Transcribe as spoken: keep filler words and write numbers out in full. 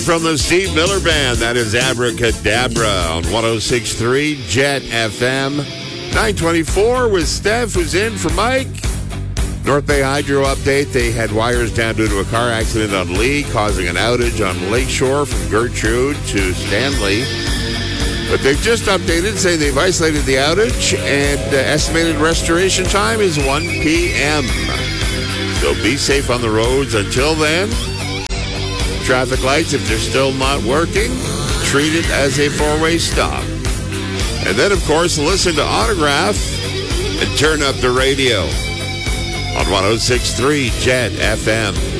From the Steve Miller Band, that is Abracadabra on one oh six point three Jet F M. nine twenty-four with Steph, who's in for Mike. North Bay Hydro update. They had wires down due to a car accident on Lee, causing an outage on Lakeshore from Gertrude to Stanley. But they've just updated, saying they've isolated the outage, and uh, estimated restoration time is one p.m. So be safe on the roads until then. Traffic lights, if they're still not working, treat it as a four-way stop. And then, of course, listen to Autograph and turn up the radio on one oh six point three Jet F M.